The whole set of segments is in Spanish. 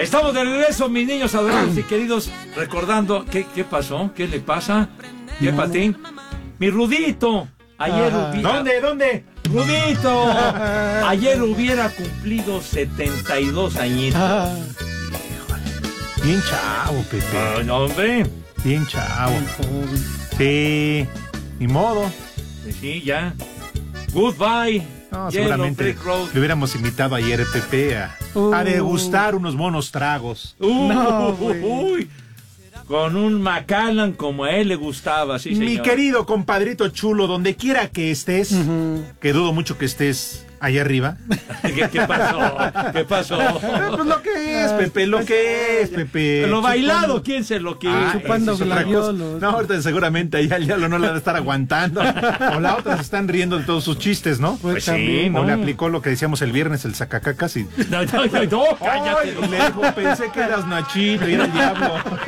Estamos de regreso, mis niños adorados y queridos, recordando, ¿qué pasó? ¿Qué le pasa? ¿Qué patín? Mi Rudito, ayer hubiera... ¿Dónde? Rudito, ayer hubiera cumplido 72 añitos. Bien chavo, Pepe. No, hombre. Bien chavo. Sí, ni modo. Pues sí, ya. Goodbye. No, Yellow seguramente Brick Road. le hubiéramos invitado ayer, Pepe, a degustar unos monos tragos. Uy, con un Macallan como a él le gustaba, sí, señor. Mi querido compadrito chulo, donde quiera que estés, que dudo mucho que estés allá arriba. ¿Qué pasó? ¿Qué pasó? Pues lo que es, Pepe, lo que es, Pepe. Lo bailado, ¿quién se lo quiere? Chupando esa es otra cosa. gladiolos. No, ahorita seguramente allá el diablo no le va a estar aguantando. O la otra se están riendo de todos sus chistes, ¿no? Pues sí, también. ¿no? O le aplicó lo que decíamos el viernes, el sacacacas y... No, cállate. Ay, le dijo, pensé que eras Nachito y era el diablo.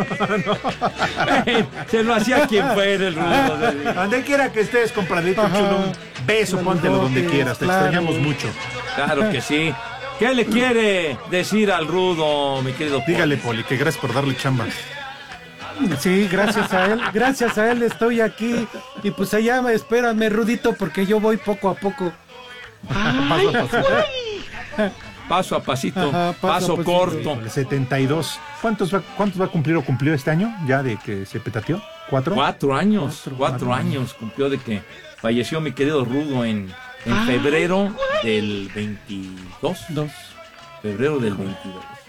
Se lo hacía quien fuera el Rudo. Donde quiera que estés, compadrito chulo, un beso, póntelo donde quieras, te extrañamos mucho. Claro que sí. ¿Qué le quiere decir al Rudo, mi querido Poli? Dígale, Poli, que gracias por darle chamba. Sí, gracias a él estoy aquí. Y pues allá espérame, Rudito, porque yo voy poco a poco. Paso a pasito, Ajá, paso a pasito. corto. 72. ¿Cuántos va a cumplir o cumplió este año? ¿Ya de que se petateó? ¿4? 4 años. 4 años cumplió de que falleció mi querido Rudo en febrero del 22. Febrero del 22.